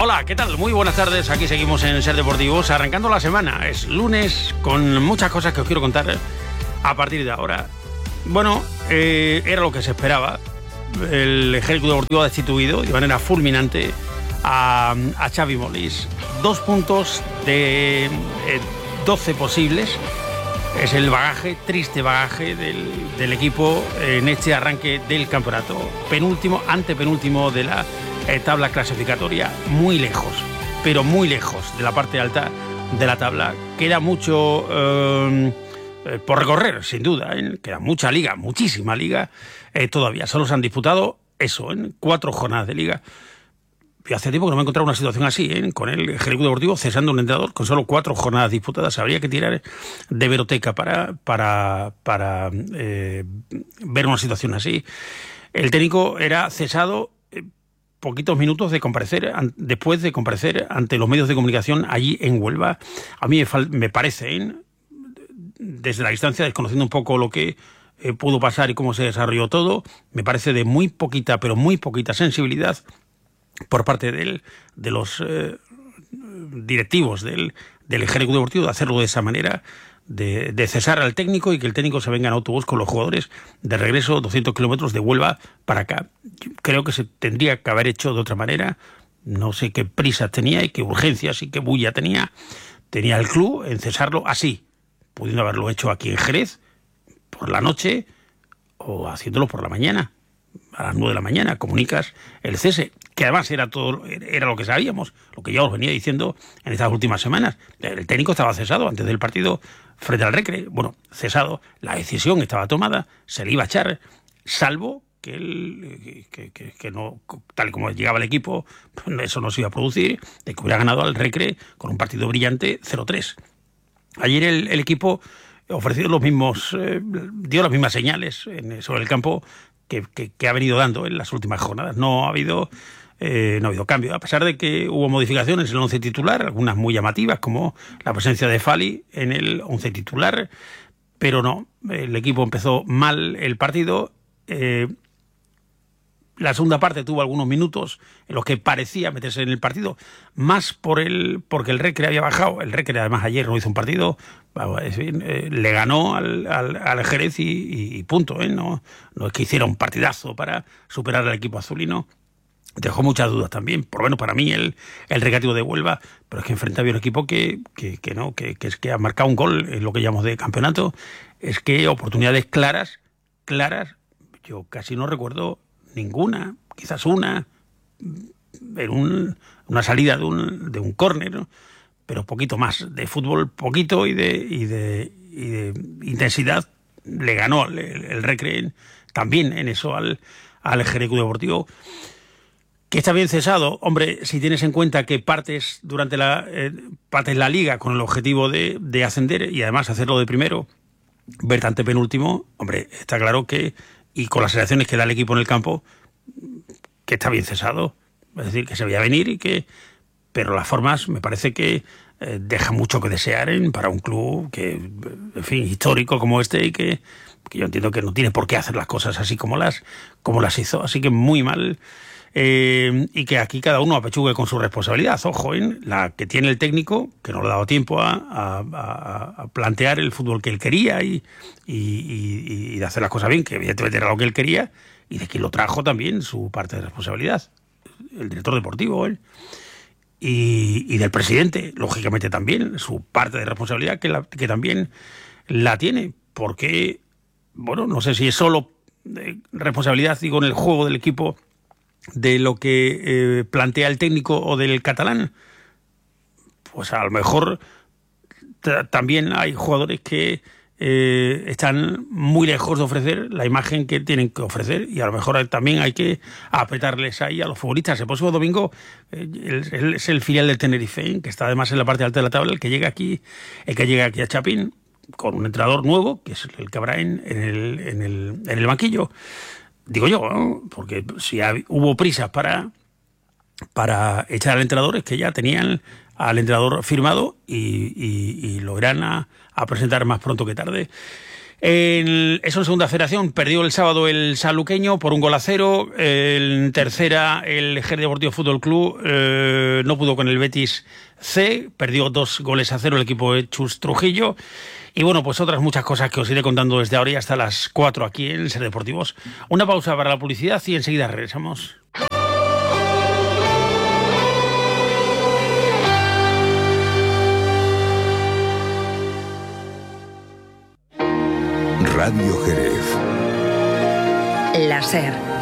Hola, ¿qué tal? Muy buenas tardes, aquí seguimos en Ser Deportivos, arrancando la semana. Es lunes con muchas cosas que os quiero contar a partir de ahora. Bueno, era lo que se esperaba. El Ejército Deportivo ha destituido de manera fulminante a Xavi Molís. 2 puntos de 12 posibles. Es el bagaje, triste bagaje del equipo en este arranque del campeonato. Antepenúltimo de la tabla clasificatoria, muy lejos, pero muy lejos de la parte alta de la tabla. Queda mucho por recorrer, sin duda, queda mucha liga, muchísima liga todavía. Solo se han disputado eso, 4 jornadas de liga. Y hace tiempo que no me he encontrado una situación así, con el Ejército Deportivo cesando un entrenador con solo 4 jornadas disputadas. Habría que tirar de hemeroteca para ver una situación así. El técnico era cesado poquitos minutos después de comparecer ante los medios de comunicación allí en Huelva. A mí me parece, desde la distancia, desconociendo un poco lo que pudo pasar y cómo se desarrolló todo, me parece de muy poquita, pero muy poquita sensibilidad por parte de los directivos del Ejército Deportivo de hacerlo de esa manera, de cesar al técnico y que el técnico se venga en autobús con los jugadores de regreso 200 kilómetros de Huelva para acá. Yo creo que se tendría que haber hecho de otra manera. No sé qué prisas tenía y qué urgencias y qué bulla tenía el club en cesarlo así, pudiendo haberlo hecho aquí en Jerez por la noche o haciéndolo por la mañana. A las 9 de la mañana comunicas el cese, que además era lo que sabíamos, lo que ya os venía diciendo en estas últimas semanas. El técnico estaba cesado antes del partido frente al Recre. Bueno, cesado, la decisión estaba tomada, se le iba a echar, salvo que no, tal como llegaba el equipo, eso no se iba a producir, de que hubiera ganado al Recre con un partido brillante 0-3. Ayer el equipo ofreció dio las mismas señales sobre el campo que ha venido dando en las últimas jornadas. No ha habido cambio, a pesar de que hubo modificaciones en el 11 titular, algunas muy llamativas, como la presencia de Fali en el 11 titular, pero no, el equipo empezó mal el partido. La segunda parte tuvo algunos minutos en los que parecía meterse en el partido, más porque el Recre había bajado. El Recre además ayer no hizo un partido, le ganó al Jerez y punto, no es que hiciera un partidazo para superar al equipo azulino. Dejó muchas dudas también, por lo menos para mí, el Recreativo de Huelva, pero es que enfrente había un equipo que ha marcado un gol en lo que llamamos de campeonato. Es que oportunidades claras, yo casi no recuerdo ninguna, quizás una, en una salida de un córner, ¿no? Pero poquito más, de fútbol poquito y de intensidad. Le ganó el Recre también en eso al Ejército Deportivo, que está bien cesado. Hombre, si tienes en cuenta que partes la liga con el objetivo de ascender y además hacerlo de primero, verte antepenúltimo, hombre, está claro que, y con las sensaciones que da el equipo en el campo, que está bien cesado. Es decir, que se veía venir pero las formas me parece que deja mucho que desear para un club que, en fin, histórico como este, y que yo entiendo que no tiene por qué hacer las cosas así como las hizo. Así que muy mal. Y que aquí cada uno apechugue con su responsabilidad. Ojo, la que tiene el técnico, que no le ha dado tiempo a plantear el fútbol que él quería y de hacer las cosas bien, que evidentemente era lo que él quería, y de quien lo trajo también su parte de responsabilidad, el director deportivo, y del presidente, lógicamente también, su parte de responsabilidad que también la tiene, porque, bueno, no sé si es solo responsabilidad, digo, en el juego del equipo, de lo que plantea el técnico o del catalán. Pues a lo mejor también hay jugadores que están muy lejos de ofrecer la imagen que tienen que ofrecer, y a lo mejor también hay que apretarles ahí a los futbolistas. El próximo domingo es el filial del Tenerife, que está además en la parte alta de la tabla, el que llega aquí a Chapín con un entrenador nuevo, que es el que habrá en el banquillo. Digo yo, ¿no? Porque si hubo prisas para echar al entrenador, es que ya tenían al entrenador firmado y lo irán a presentar más pronto que tarde. Eso en segunda federación. Perdió el sábado el sanluqueño por 1-0. En tercera, el Jerez Deportivo Fútbol Club no pudo con el Betis C. Perdió 2-0 el equipo de Chus Trujillo. Y bueno, pues otras muchas cosas que os iré contando desde ahora y hasta las 4 aquí en Ser Deportivos. Una pausa para la publicidad y enseguida regresamos. Radio Jerez. La SER.